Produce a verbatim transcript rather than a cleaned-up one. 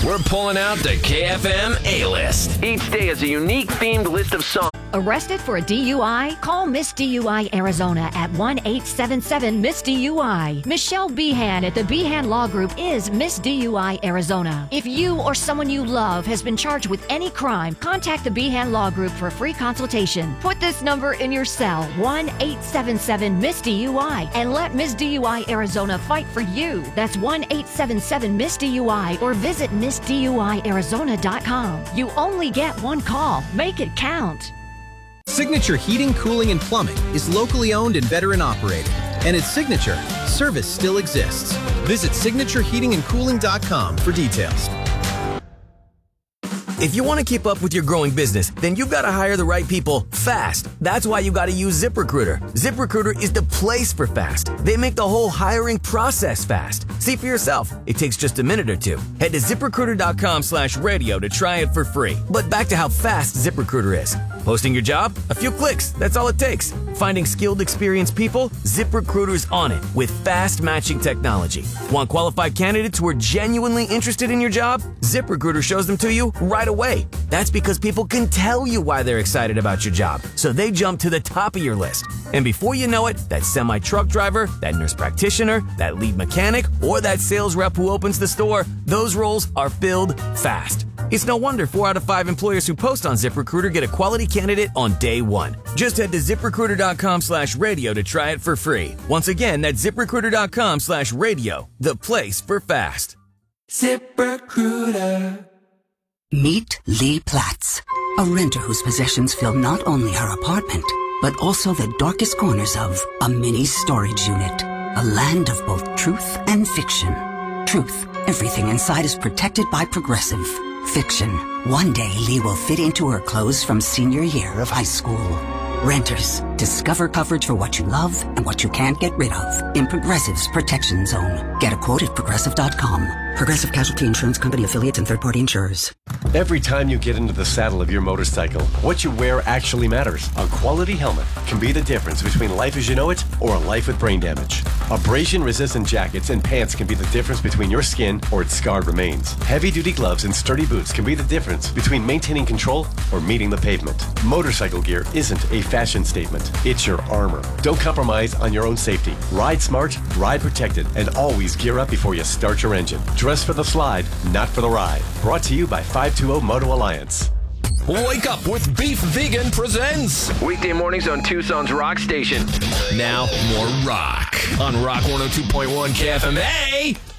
We're pulling out the K F M A-List. Each day is a unique themed list of songs. Arrested for a D U I? Call Miss D U I Arizona at one eight seven seven Miss D U I. Michelle Behan at the Behan Law Group is Miss D U I Arizona. If you or someone you love has been charged with any crime, contact the Behan Law Group for a free consultation. Put this number in your cell, one eight seven seven Miss D U I, and let Miss D U I Arizona fight for you. That's one eight seven seven Miss D U I, or visit miss D U I arizona dot com. You only get one call. Make it count. Signature Heating, Cooling, and Plumbing is locally owned and veteran operated. And at Signature, service still exists. Visit signature heating and cooling dot com for details. If you want to keep up with your growing business, then you've got to hire the right people fast. That's why you got to use ZipRecruiter. ZipRecruiter is the place for fast. They make the whole hiring process fast. See for yourself. It takes just a minute or two. Head to ZipRecruiter.com slash radio to try it for free. But back to how fast ZipRecruiter is. Posting your job? A few clicks. That's all it takes. Finding skilled, experienced people? ZipRecruiter's on it with fast matching technology. Want qualified candidates who are genuinely interested in your job? ZipRecruiter shows them to you right away. That's because people can tell you why they're excited about your job, so they jump to the top of your list. And before you know it, that semi-truck driver, that nurse practitioner, that lead mechanic, or that sales rep who opens the store, those roles are filled fast. It's no wonder four out of five employers who post on ZipRecruiter get a quality candidate on day one. Just head to ZipRecruiter.com slash radio to try it for free. Once again, that's ZipRecruiter.com slash radio, the place for fast. ZipRecruiter. Meet Lee Platts, a renter whose possessions fill not only her apartment, but also the darkest corners of a mini storage unit. A land of both truth and fiction. Truth, everything inside is protected by Progressive. Fiction, one day Lee will fit into her clothes from senior year of high school. Renters, discover coverage for what you love and what you can't get rid of in Progressive's Protection Zone. Get a quote at progressive dot com. Progressive Casualty Insurance Company affiliates and third-party insurers. Every time you get into the saddle of your motorcycle, what you wear actually matters. A quality helmet can be the difference between life as you know it or a life with brain damage. Abrasion-resistant jackets and pants can be the difference between your skin or its scarred remains. Heavy-duty gloves and sturdy boots can be the difference between maintaining control or meeting the pavement. Motorcycle gear isn't a fashion statement. It's your armor. Don't compromise on your own safety. Ride smart, ride protected, and always gear up before you start your engine. Dress for the slide, not for the ride. Brought to you by five two zero Moto Alliance. Wake Up with Beef Vegan presents weekday mornings on Tucson's Rock Station. Now, more rock on Rock one oh two point one K F M A.